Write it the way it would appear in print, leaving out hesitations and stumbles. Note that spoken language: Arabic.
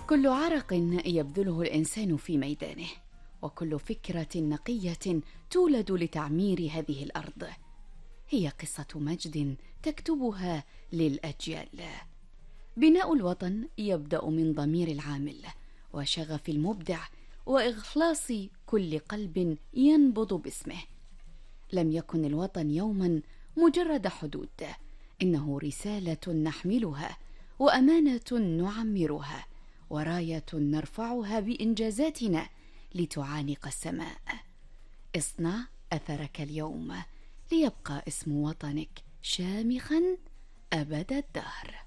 كل عرق يبذله الإنسان في ميدانه، وكل فكرة نقية تولد لتعمير هذه الأرض هي قصة مجد تكتبها للأجيال. بناء الوطن يبدأ من ضمير العامل وشغف المبدع وإخلاص كل قلب ينبض باسمه. لم يكن الوطن يوما مجرد حدود، إنه رسالة نحملها، وأمانة نعمرها، وراية نرفعها بإنجازاتنا لتعانق السماء. اصنع أثرك اليوم ليبقى اسم وطنك شامخا أبد الدهر.